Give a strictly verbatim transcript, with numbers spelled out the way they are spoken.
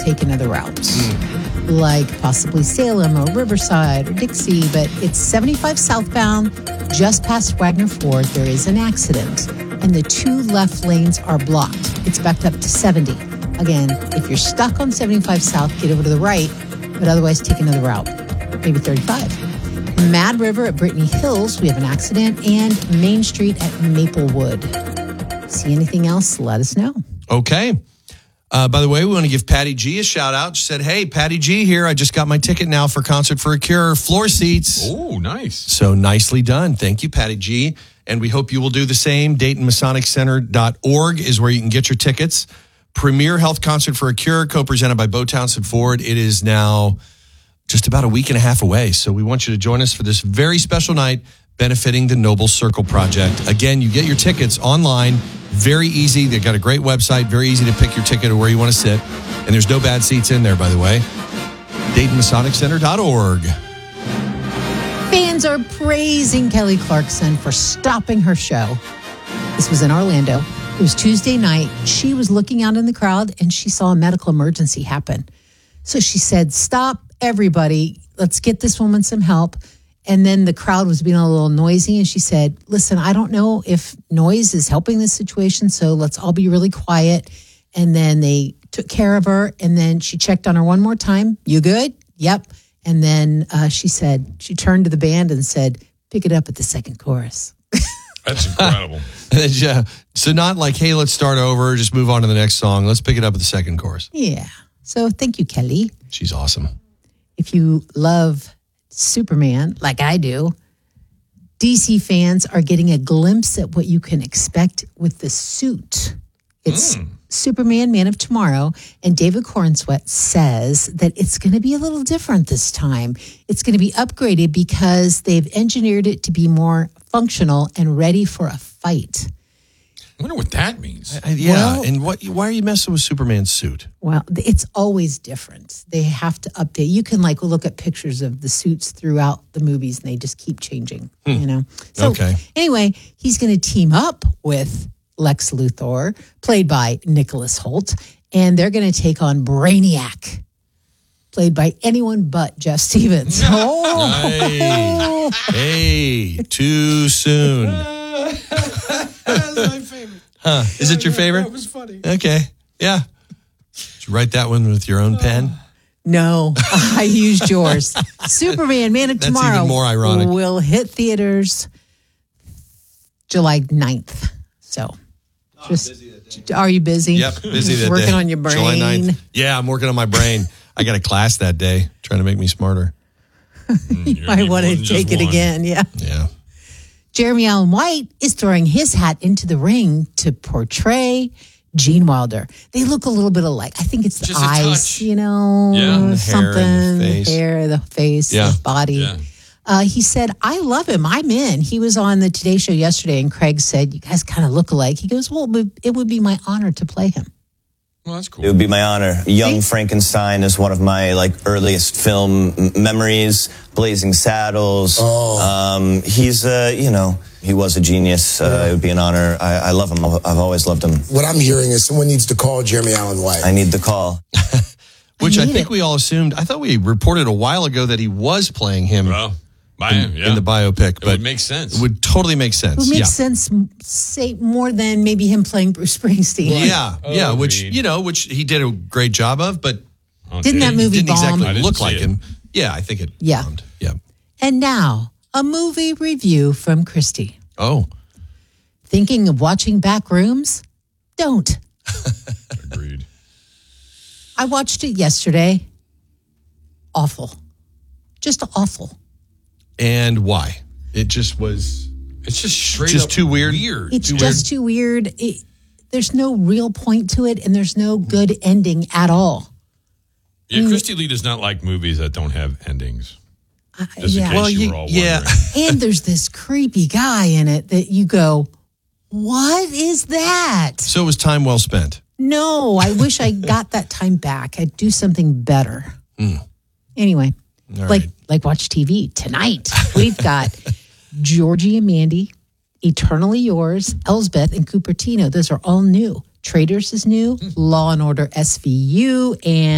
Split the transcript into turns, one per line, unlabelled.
take another route, mm. like possibly Salem or Riverside or Dixie, but it's seventy-five southbound, just past Wagner Ford. There is an accident, and the two left lanes are blocked. It's backed up to seventy. Again, if you're stuck on seventy-five south, get over to the right, but otherwise take another route, maybe thirty-five. Mad River at Brittany Hills, we have an accident, and Main Street at Maplewood. See anything else, let us know.
Okay. Uh, by the way, we want to give Patty G a shout out. She said, hey, Patty G here. I just got my ticket now for Concert for a Cure floor seats.
Oh, nice.
So nicely done. Thank you, Patty G. And we hope you will do the same. Dayton Masonic Center dot org is where you can get your tickets. Premier Health Concert for a Cure, co-presented by Bo Townsend Ford. It is now just about a week and a half away. So we want you to join us for this very special night benefiting the Noble Circle Project. Again, you get your tickets online. Very easy. They've got a great website. Very easy to pick your ticket or where you want to sit. And there's no bad seats in there, by the way. Dayton Masonic Center dot org.
Fans are praising Kelly Clarkson for stopping her show. This was in Orlando. It was Tuesday night. She was looking out in the crowd and she saw a medical emergency happen. So she said, stop, everybody. Let's get this woman some help. And then the crowd was being a little noisy. And she said, listen, I don't know if noise is helping this situation. So let's all be really quiet. And then they took care of her. And then she checked on her one more time. You good? Yep. And then uh, she said, she turned to the band and said, pick it up at the second chorus.
That's incredible.
Yeah. So not like, hey, let's start over, just move on to the next song. Let's pick it up at the second chorus.
Yeah. So thank you, Kelly.
She's awesome. If
you love Superman, like I do, D C fans are getting a glimpse at what you can expect with the suit. It's mm. Superman, Man of Tomorrow, and David Corenswet says that it's going to be a little different this time. It's going to be upgraded because they've engineered it to be more functional and ready for a fight.
I wonder what that means.
I, yeah,
well,
and what? Why are you messing with Superman's suit?
Well, it's always different. They have to update. You can like look at pictures of the suits throughout the movies, and they just keep changing. Hmm. You know. So
okay.
Anyway, he's going to team up with Lex Luthor, played by Nicholas Hoult, and they're going to take on Brainiac, played by anyone but Jeff Stevens.
Oh, hey, hey, too soon.
That's my favorite.
Huh? Is it your favorite?
That was funny.
Okay, yeah. Did you write that one with your own pen?
No, I used yours. Superman, Man of
That's
Tomorrow
even more ironic.
will hit theaters July ninth. So,
oh,
just, are you busy?
Yep, busy that
working
day.
on your brain.
July ninth. Yeah, I'm working on my brain. I got a class that day trying to make me smarter.
You might want to take it again. Yeah.
Yeah.
Jeremy Allen White is throwing his hat into the ring to portray Gene Wilder. They look a little bit alike. I think it's the
Just a
eyes,
touch.
you know,
Yeah.
The hair
something,
and the face.
hair, the face,
Yeah.
the body.
Yeah.
Uh, he said, I love him. I'm in. He was on the Today Show yesterday, and Craig said, you guys kind of look alike. He goes, well, it would be my honor to play him.
Well, that's cool.
It would be my honor. Young Frankenstein is one of my like earliest film m- memories. Blazing Saddles.
Oh.
Um, he's uh, you know, he was a genius. Uh, it would be an honor. I, I love him. I've I've always loved him.
What I'm hearing is someone needs to call Jeremy Allen White.
I need the call.
Which I,
I
think
it.
we all assumed. I thought we reported a while ago that he was playing him
Well, my,
in,
yeah.
in the biopic.
It
but
would make sense.
It would totally make sense.
It would make
yeah.
sense, say, more than maybe him playing Bruce Springsteen.
Yeah,
Oh,
yeah, which,
agreed.
you know, which he did a great job of, but
Okay.
Didn't that
it
movie
didn't
bomb?
exactly
I didn't
look
see
like
it.
him. Yeah, I think it
Yeah.
bombed. Yeah.
And now, a movie review from Christy.
Oh,
Thinking of watching Backrooms? Don't.
Agreed.
I watched it yesterday. Awful. Just awful.
and why? It just was
It's just straight
just
up
too weird.
weird.
It's
Too
just too weird. It, there's no real point to it, and there's no good ending at all.
Yeah, Christy Lee does not like movies that don't have endings.
Uh,
Just in
yeah.
case
Well,
you
you-
were all
yeah.
wondering.
And there's this creepy guy in it that you go, what is that?
So it was time well spent.
No, I wish I got that time back. I'd do something better.
Mm.
Anyway,
All
like
right.
like watch T V tonight. We've got Georgie and Mandy, Eternally Yours, Elsbeth, and Cupertino. Those are all new. Traders is new. Law and Order S V U, and